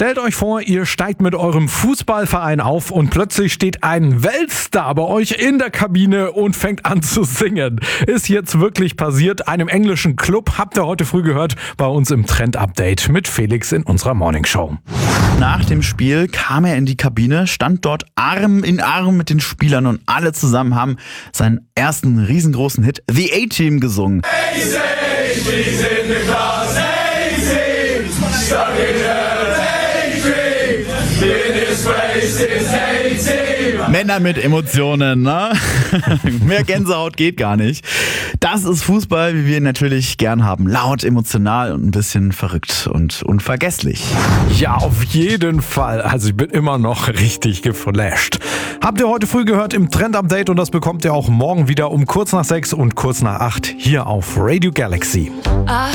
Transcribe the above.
Stellt euch vor, ihr steigt mit eurem Fußballverein auf und plötzlich steht ein Weltstar bei euch in der Kabine und fängt an zu singen. Ist jetzt wirklich passiert. Einem englischen Club, habt ihr heute früh gehört, bei uns im Trend-Update mit Felix in unserer Morningshow. Nach dem Spiel kam er in die Kabine, stand dort Arm in Arm mit den Spielern und alle zusammen haben seinen ersten riesengroßen Hit The A-Team gesungen. Männer mit Emotionen, ne? Mehr Gänsehaut geht gar nicht. Das ist Fußball, wie wir ihn natürlich gern haben. Laut, emotional und ein bisschen verrückt und unvergesslich. Ja, auf jeden Fall. Also ich bin immer noch richtig geflasht. Habt ihr heute früh gehört im Trend-Update und das bekommt ihr auch morgen wieder um kurz nach 6 und kurz nach 8 hier auf Radio Galaxy.